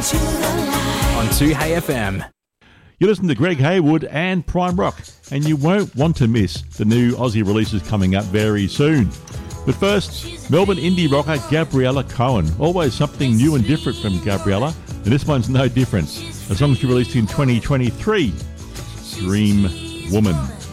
On 2HeyFM. You listen to Greg Haywood and Prime Rock, and you won't want to miss the new Aussie releases coming up very soon. But first, Melbourne indie rocker Gabriella Cohen. Always something new and different from Gabriella, and this one's no different. A song she released in 2023, Dream Woman.